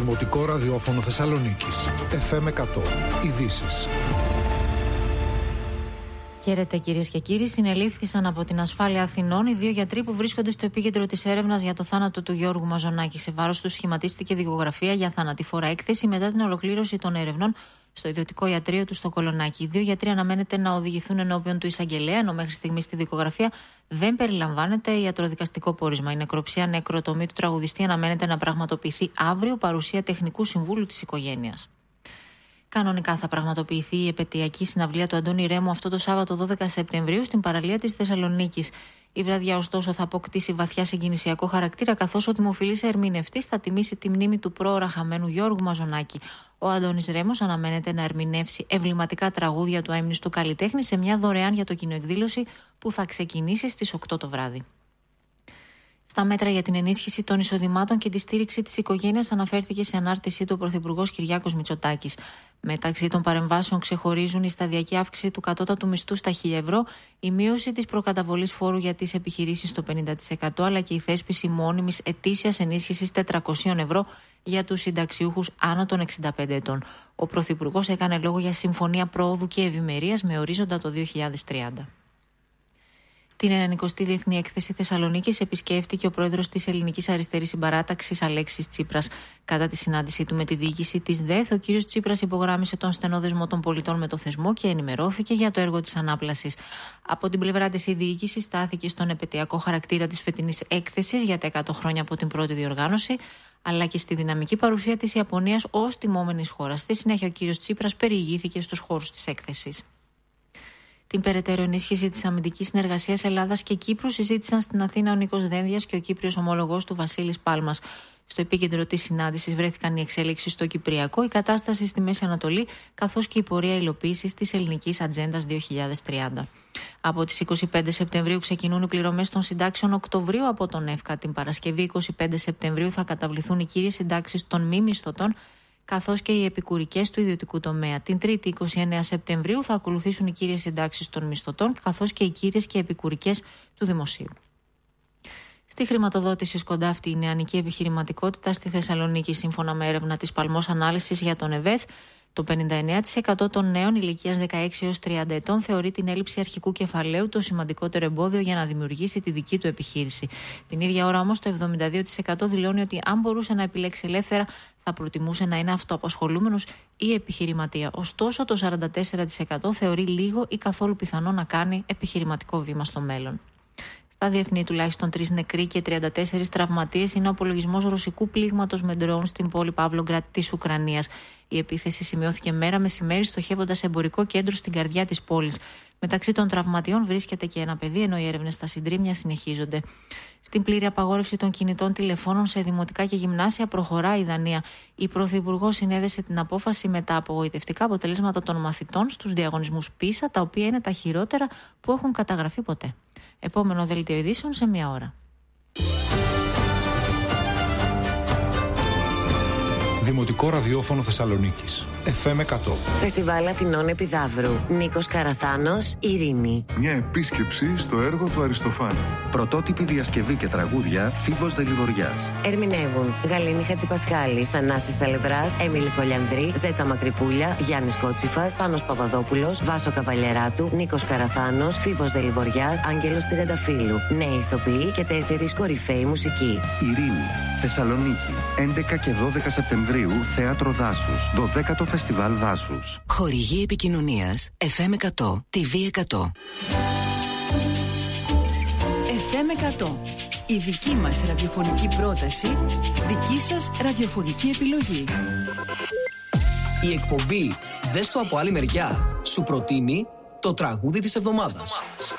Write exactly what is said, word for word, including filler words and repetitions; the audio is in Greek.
Δημοτικό ραδιόφωνο Θεσσαλονίκης. εφ εμ εκατό. Ειδήσεις. Χαίρετε κυρίες και κύριοι. Συνελήφθησαν από την Ασφάλεια Αθηνών οι δύο γιατροί που βρίσκονται στο επίκεντρο της έρευνας για το θάνατο του Γιώργου Μαζονάκη. Σε βάρος τους σχηματίστηκε δικογραφία για θανατηφόρα έκθεση μετά την ολοκλήρωση των έρευνων στο ιδιωτικό ιατρείο του στο Κολονάκι. Οι δύο γιατροί αναμένεται να οδηγηθούν ενώπιον του εισαγγελέα, ενώ μέχρι στιγμή στη δικογραφία δεν περιλαμβάνεται ιατροδικαστικό πόρισμα. Η νεκροψία νεκροτομή του τραγουδιστή αναμένεται να πραγματοποιηθεί αύριο, παρουσία τεχνικού συμβούλου της οικογένειας. Κανονικά θα πραγματοποιηθεί η επετειακή συναυλία του Αντώνη Ρέμου αυτό το Σάββατο δώδεκα Σεπτεμβρίου στην παραλία της Θεσσαλονίκης. Η βραδιά, ωστόσο, θα αποκτήσει βαθιά συγκινησιακό χαρακτήρα, καθώς ο δημοφιλής ερμηνευτής θα τιμήσει τη μνήμη του πρόωρα χαμένου Γιώργου Μαζονάκη. Ο Αντώνης Ρέμος αναμένεται να ερμηνεύσει ευληματικά τραγούδια του αείμνηστου καλλιτέχνη σε μια δωρεάν για το κοινό εκδήλωση που θα ξεκινήσει στις οκτώ το βράδυ. Στα μέτρα για την ενίσχυση των εισοδημάτων και τη στήριξη της οικογένειας αναφέρθηκε σε ανάρτησή του ο Πρωθυπουργός Κυριάκος Μητσοτάκης. Μεταξύ των παρεμβάσεων ξεχωρίζουν η σταδιακή αύξηση του κατώτατου μισθού στα χίλια ευρώ, η μείωση της προκαταβολής φόρου για τις επιχειρήσεις στο πενήντα τοις εκατό, αλλά και η θέσπιση μόνιμης ετήσιας ενίσχυσης τετρακόσια ευρώ για τους συνταξιούχους άνω των εξήντα πέντε ετών. Ο Πρωθυπουργός έκανε λόγο για συμφωνία πρόοδου και ευημερίας με ορίζοντα το δύο χιλιάδες τριάντα. Την ενενηκοστή Διεθνή Έκθεση Θεσσαλονίκης επισκέφτηκε ο πρόεδρος της Ελληνικής Αριστερής Συμπαράταξης Αλέξης Τσίπρας. Κατά τη συνάντησή του με τη διοίκηση της ΔΕΘ, ο κ. Τσίπρας υπογράμμισε τον στενό δεσμό των πολιτών με το θεσμό και ενημερώθηκε για το έργο της ανάπλασης. Από την πλευρά της, η διοίκηση στάθηκε στον επετειακό χαρακτήρα της φετινής έκθεσης για τα εκατό χρόνια από την πρώτη διοργάνωση, αλλά και στη δυναμική παρουσία της Ιαπωνίας ως τιμόμενης χώρας. Στη συνέχεια, ο κ. Τσίπρας περιηγήθηκε στους χώρους της έκθεσης. Την περαιτέρω ενίσχυση της αμυντικής συνεργασίας Ελλάδας και Κύπρου συζήτησαν στην Αθήνα ο Νίκος Δένδιας και ο Κύπριος ομολογός του Βασίλης Πάλμας. Στο επίκεντρο της συνάντησης βρέθηκαν οι εξέλιξεις στο Κυπριακό, η κατάσταση στη Μέση Ανατολή, καθώς και η πορεία υλοποίησης της ελληνικής ατζέντας δύο χιλιάδες τριάντα. Από τις είκοσι πέντε Σεπτεμβρίου ξεκινούν οι πληρωμές των συντάξεων Οκτωβρίου από τον ΕΦΚΑ. Την Παρασκευή είκοσι πέντε Σεπτεμβρίου θα καταβληθούν οι κύριες συντάξεις των μη μισθωτών, καθώς και οι επικουρικές του ιδιωτικού τομέα. Την Τρίτη, είκοσι εννέα Σεπτεμβρίου, θα ακολουθήσουν οι κύριες συντάξεις των μισθωτών, καθώς και οι κύριες και επικουρικές του δημοσίου. Στη χρηματοδότηση σκοντάφτει η νεανική επιχειρηματικότητα στη Θεσσαλονίκη, σύμφωνα με έρευνα της Παλμός Ανάλυσης για τον ΕΒΕΘ. Το πενήντα εννέα τοις εκατό των νέων ηλικίας δεκαέξι έως τριάντα ετών θεωρεί την έλλειψη αρχικού κεφαλαίου το σημαντικότερο εμπόδιο για να δημιουργήσει τη δική του επιχείρηση. Την ίδια ώρα όμως το εβδομήντα δύο τοις εκατό δηλώνει ότι αν μπορούσε να επιλέξει ελεύθερα θα προτιμούσε να είναι αυτοαπασχολούμενος ή επιχειρηματία. Ωστόσο το σαράντα τέσσερα τοις εκατό θεωρεί λίγο ή καθόλου πιθανό να κάνει επιχειρηματικό βήμα στο μέλλον. Στα διεθνή, τουλάχιστον τρεις νεκροί και τριάντα τέσσερις τραυματίες είναι ο απολογισμός ρωσικού πλήγματος με ντρόουν στην πόλη Παύλογραντ της Ουκρανίας. Η επίθεση σημειώθηκε μέρα μεσημέρι, στοχεύοντας εμπορικό κέντρο στην καρδιά της πόλης. Μεταξύ των τραυματιών βρίσκεται και ένα παιδί, ενώ οι έρευνες στα συντρίμμια συνεχίζονται. Στην πλήρη απαγόρευση των κινητών τηλεφώνων σε δημοτικά και γυμνάσια προχωρά η Δανία. Η Πρωθυπουργός συνέδεσε την απόφαση με τα απογοητευτικά αποτελέσματα των μαθητών στους διαγωνισμούς πίσα, τα οποία είναι τα χειρότερα που έχουν καταγραφεί ποτέ. Επόμενο δελτίο ειδήσεων σε μία ώρα. Δημοτικό ραδιόφωνο Θεσσαλονίκης. εφ εμ εκατό. Φεστιβάλ Αθηνών Επιδαύρου. Νίκος Καραθάνος, Ειρήνη. Μια επίσκεψη στο έργο του Αριστοφάνη. Πρωτότυπη διασκευή και τραγούδια Φίβος Δελιβοριάς. Ερμηνεύουν Γαλήνη Χατζηπασχάλη, Θανάσης Σαλευράς, Έμιλη Κολιανδρή, Ζέτα Μακρυπούλια, Γιάννης Κότσιφας, Πάνος Παπαδόπουλος, Βάσο Καβαλιεράτου, Νίκος Καραθάνος, Φίβος Δελιβοριάς, Άγγελος Τριανταφύλου. Νέοι ηθοποιοί και τέσσερις κορυφαίοι μουσικοί. Ειρήνη, Θεσσαλονίκη. έντεκα και δώδεκα Σεπτεμβρίου, Θέατρο Δάσους. δωδέκατο Φεστιβάλ Δάσους. Χορηγή επικοινωνίας εφ εμ εκατό, τι βι εκατό. εφ εμ εκατό. Η δική μας ραδιοφωνική πρόταση, δική σας ραδιοφωνική επιλογή. Η εκπομπή «Δες το από άλλη μεριά» σου προτείνει το τραγούδι της εβδομάδας.